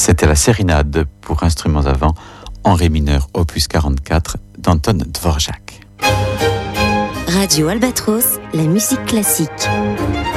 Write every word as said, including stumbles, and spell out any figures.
C'était la sérénade pour instruments à vent en ré mineur opus quarante-quatre d'Anton Dvorak. Radio Albatros, la musique classique.